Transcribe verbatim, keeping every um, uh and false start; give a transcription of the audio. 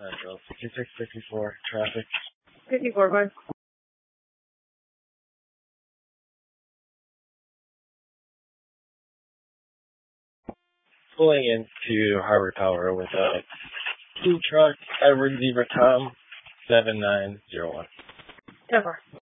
Central, sixty-six fifty-four, traffic. fifty-four, bud. Pulling into Harbor Tower with a two truck, Edward Zebra Tom, seven nine zero one. ten four.